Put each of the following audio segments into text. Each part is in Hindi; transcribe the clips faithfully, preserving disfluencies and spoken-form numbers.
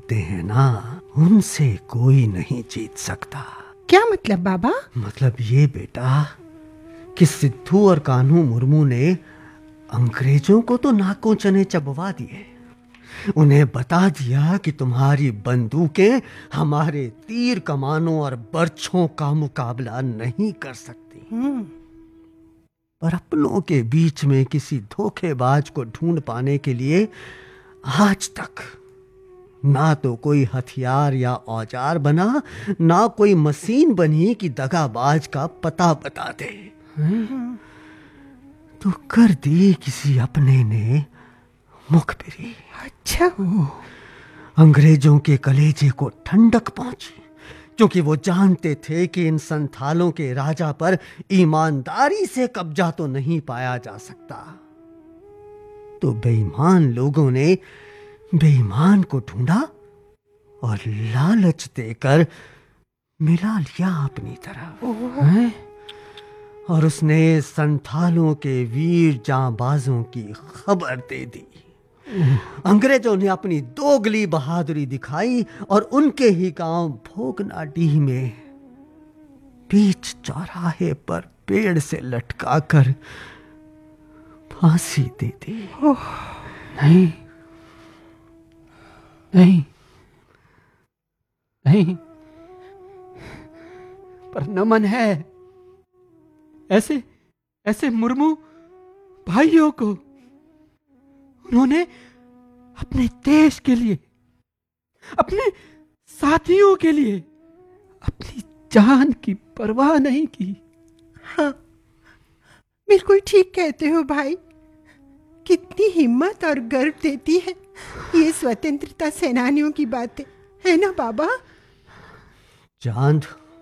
होते हैं ना, उनसे कोई नहीं जीत सकता। क्या मतलब बाबा? मतलब ये बेटा कि सिद्धू और कान्हू मुर्मू ने अंग्रेजों को तो नाकों चने चबवा दिए, उन्हें बता दिया कि तुम्हारी बंदूकें हमारे तीर कमानों और बर्छों का मुकाबला नहीं कर सकती। पर अपनों के बीच में किसी धोखेबाज को ढूंढ पाने के लिए आज तक ना तो कोई हथियार या औजार बना, ना कोई मशीन बनी कि दगाबाज का पता बता दे। तो कर दी किसी अपने ने मुखबिरी। अच्छा। अंग्रेजों के कलेजे को ठंडक पहुंची, क्योंकि वो जानते थे कि इन संथालों के राजा पर ईमानदारी से कब्जा तो नहीं पाया जा सकता। तो बेईमान लोगों ने बेईमान को ढूंढा और लालच देकर मिला लिया अपनी तरफ। और उसने संथालों के वीर जांबाजों की खबर दे दी। अंग्रेजों ने अपनी दोगली बहादुरी दिखाई और उनके ही गांव भोगनाडीह में बीच चौराहे पर पेड़ से लटकाकर फांसी दे दी। नहीं नहीं नहीं, पर नमन है ऐसे ऐसे मुर्मू भाइयों को। उन्होंने अपने देश के लिए, अपने साथियों के लिए अपनी जान की परवाह नहीं की। हाँ, बिल्कुल ठीक कहते हो भाई। कितनी हिम्मत और गर्व देती है ये स्वतंत्रता सेनानियों की बातें, है ना बाबा? चांद,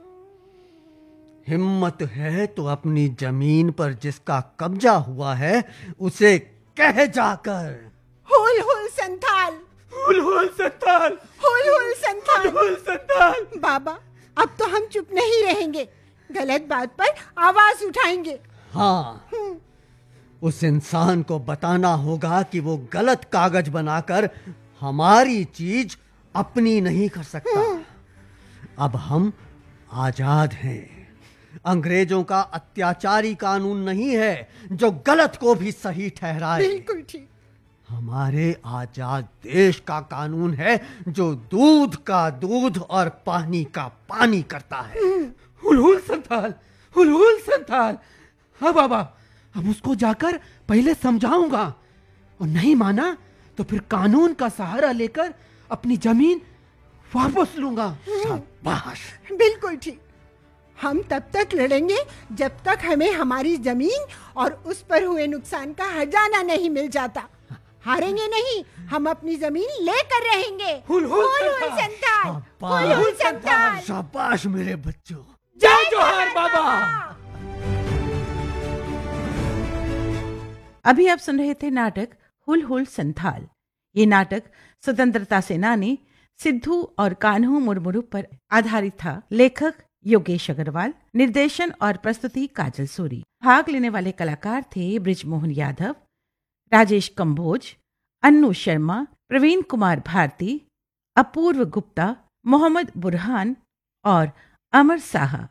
हिम्मत है तो अपनी जमीन पर जिसका कब्जा हुआ है उसे कह जाकर, हुल हुल संथाल, हुल हुल संथाल, हुल हुल संथाल, हुल संथाल। बाबा, अब तो हम चुप नहीं रहेंगे, गलत बात पर आवाज उठाएंगे। हाँ, उस इंसान को बताना होगा कि वो गलत कागज बनाकर हमारी चीज अपनी नहीं कर सकता। अब हम आजाद हैं। अंग्रेजों का अत्याचारी कानून नहीं है जो गलत को भी सही ठहराए। बिल्कुल ठीक। हमारे आजाद देश का कानून है जो दूध का दूध और पानी का पानी करता है। हुल हुल संथाल, हुल हुल संथाल। हाँ बाबा, अब उसको जाकर पहले समझाऊंगा, और नहीं माना तो फिर कानून का सहारा लेकर अपनी जमीन वापस लूंगा। शाबाश। बिल्कुल ठीक। हम तब तक लड़ेंगे जब तक हमें हमारी जमीन और उस पर हुए नुकसान का हर्जाना नहीं मिल जाता। हारेंगे नहीं, हम अपनी जमीन लेकर रहेंगे। हुल हुल संथाल, हुल हुल संथाल। शाबाश मेरे बच्चों। जय जोहार बाबा। अभी आप सुन रहे थे नाटक हुल हुल संथाल। ये नाटक स्वतंत्रता सेनानी सिद्धू और कान्हू मुर्मू पर आधारित था। लेखक योगेश अग्रवाल, निर्देशन और प्रस्तुति काजल सूरी। भाग लेने वाले कलाकार थे ब्रिजमोहन यादव, राजेश कंबोज, अन्नू शर्मा, प्रवीण कुमार भारती, अपूर्व गुप्ता, मोहम्मद बुरहान और अमर साहा।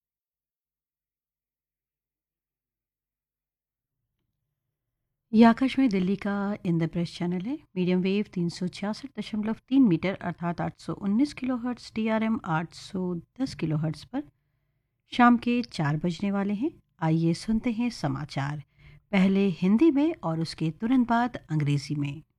ये आकाशवाणी दिल्ली का इंद्रप्रस्थ चैनल है। मीडियम वेव तीन सौ छियासठ दशमलव तीन मीटर अर्थात आठ सौ उन्नीस kilo hertz, D R M आठ सौ दस किलो हर्ट्स पर शाम के चार बजने वाले हैं। आइए सुनते हैं समाचार, पहले हिंदी में और उसके तुरंत बाद अंग्रेजी में।